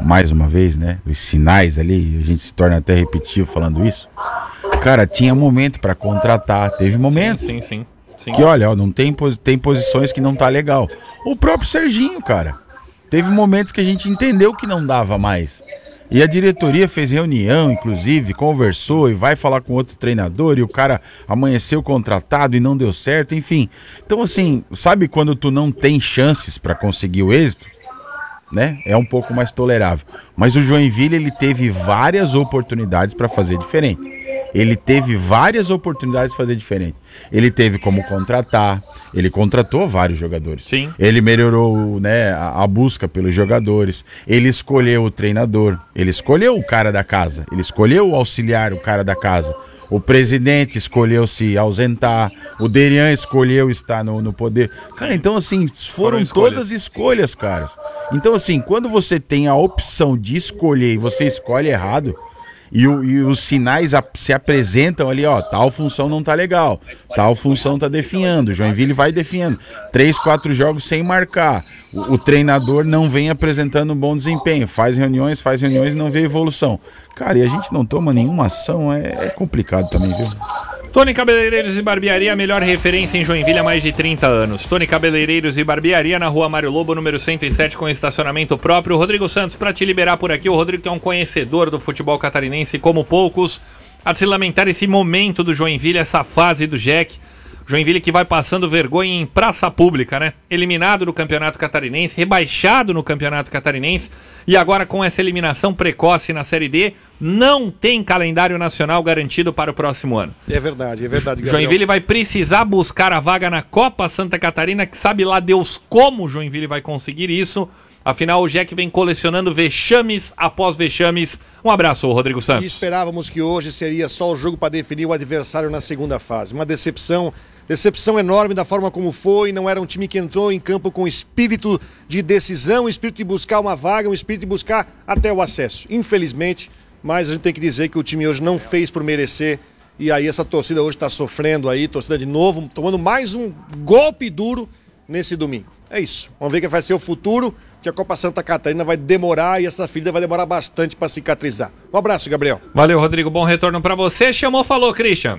mais uma vez, né? Os sinais ali, a gente se torna até repetitivo falando isso. Cara, tinha momento para contratar, teve momentos. Sim. Que olha, ó, não tem posições que não tá legal. O próprio Serginho, cara, teve momentos que a gente entendeu que não dava mais. E a diretoria fez reunião, inclusive, conversou e vai falar com outro treinador e o cara amanheceu contratado e não deu certo, enfim. Então, assim, sabe quando tu não tem chances para conseguir o êxito? Né? É um pouco mais tolerável. Mas o Joinville, ele teve várias oportunidades para fazer diferente. Ele teve várias oportunidades de fazer diferente. Ele teve como contratar, ele contratou vários jogadores. Sim. Ele melhorou, né, a busca pelos jogadores, ele escolheu o treinador, ele escolheu o cara da casa, ele escolheu o auxiliar, o cara da casa. O presidente escolheu se ausentar, o Derian escolheu estar no poder. Cara, então assim, foram todas escolhas, cara. Então assim, quando você tem a opção de escolher e você escolhe errado, e os sinais se apresentam ali, ó, tal função não tá legal, tal função tá definhando, Joinville vai definhando, 3, 4 jogos sem marcar, o treinador não vem apresentando um bom desempenho, faz reuniões e não vê evolução. Cara, e a gente não toma nenhuma ação, é complicado também, viu? Tony Cabeleireiros e Barbearia, a melhor referência em Joinville há mais de 30 anos. Tony Cabeleireiros e Barbearia, na rua Mário Lobo, número 107, com estacionamento próprio. Rodrigo Santos, para te liberar por aqui, o Rodrigo que é um conhecedor do futebol catarinense como poucos, a de se lamentar esse momento do Joinville, essa fase do Jack. Joinville que vai passando vergonha em praça pública, né? Eliminado do Campeonato Catarinense, rebaixado no Campeonato Catarinense e agora com essa eliminação precoce na Série D, não tem calendário nacional garantido para o próximo ano. É verdade, Gabriel. Joinville vai precisar buscar a vaga na Copa Santa Catarina, que sabe lá Deus como o Joinville vai conseguir isso. Afinal, o Jack vem colecionando vexames após vexames. Um abraço, Rodrigo Santos. E esperávamos que hoje seria só o jogo para definir o adversário na segunda fase. Uma decepção enorme da forma como foi. Não era um time que entrou em campo com espírito de decisão, espírito de buscar uma vaga, um espírito de buscar até o acesso. Infelizmente, mas a gente tem que dizer que o time hoje não fez por merecer. E aí essa torcida hoje está sofrendo aí, torcida de novo, tomando mais um golpe duro nesse domingo. É isso. Vamos ver que vai ser o futuro, que a Copa Santa Catarina vai demorar e essa ferida vai demorar bastante para cicatrizar. Um abraço, Gabriel. Valeu, Rodrigo. Bom retorno para você. Chamou, falou, Christian.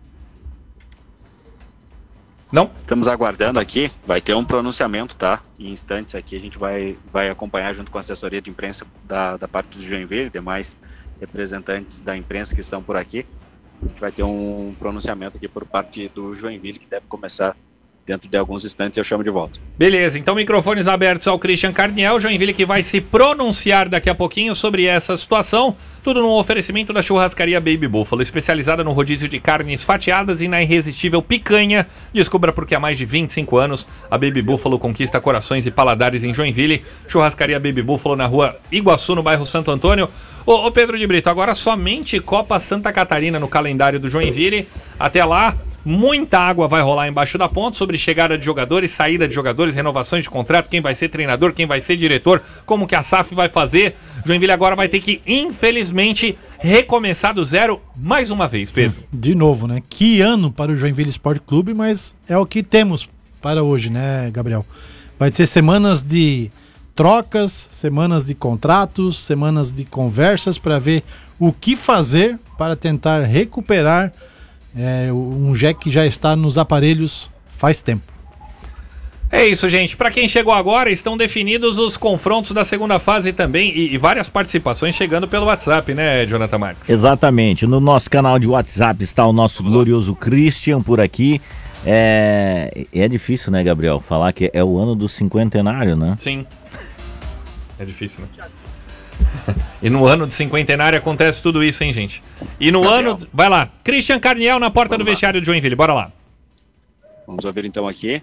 Não? Estamos aguardando aqui, vai ter um pronunciamento, tá? Em instantes aqui a gente vai acompanhar junto com a assessoria de imprensa da parte do Joinville e demais representantes da imprensa que estão por aqui. A gente vai ter um pronunciamento aqui por parte do Joinville que deve começar dentro de alguns instantes, eu chamo de volta. Beleza, então microfones abertos ao Christian Carniel, Joinville que vai se pronunciar daqui a pouquinho sobre essa situação, tudo no oferecimento da churrascaria Baby Buffalo, especializada no rodízio de carnes fatiadas e na irresistível picanha. Descubra porque há mais de 25 anos a Baby Buffalo conquista corações e paladares em Joinville. Churrascaria Baby Buffalo na rua Iguaçu, no bairro Santo Antônio. Ô Pedro de Brito, agora somente Copa Santa Catarina no calendário do Joinville. Até lá, muita água vai rolar embaixo da ponte sobre chegada de jogadores, saída de jogadores, renovações de contrato, quem vai ser treinador, quem vai ser diretor, como que a SAF vai fazer. Joinville agora vai ter que, infelizmente, recomeçar do zero mais uma vez, Pedro. De novo, né? Que ano para o Joinville Esporte Clube, mas é o que temos para hoje, né, Gabriel? Vai ser semanas de trocas, semanas de contratos, semanas de conversas para ver o que fazer para tentar recuperar um Jack que já está nos aparelhos faz tempo. É isso, gente. Para quem chegou agora, estão definidos os confrontos da segunda fase também e várias participações chegando pelo WhatsApp, né, Jonathan Marques? Exatamente. No nosso canal de WhatsApp está o nosso glorioso Christian por aqui. É difícil, né, Gabriel, falar que é o ano do cinquentenário, né? Sim. É difícil, né? E no ano de cinquentenário acontece tudo isso, hein, gente? E no ano... Vai lá. Christian Carniel na porta do vestiário de Joinville. Bora lá. Vamos ouvir então aqui.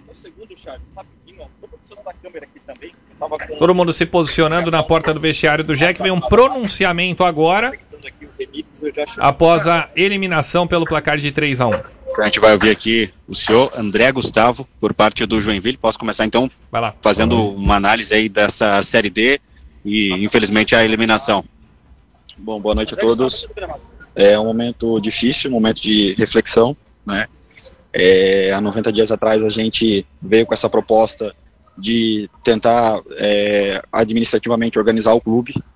Todo mundo se posicionando na porta do vestiário do Jack. Vem um pronunciamento agora, após a eliminação pelo placar de 3-1. A gente vai ouvir aqui o senhor André Gustavo, por parte do Joinville. Posso começar então fazendo uma análise aí dessa Série D e infelizmente a eliminação. Bom, boa noite a todos. É um momento difícil, um momento de reflexão, né? Há 90 dias atrás a gente veio com essa proposta de tentar administrativamente organizar o clube,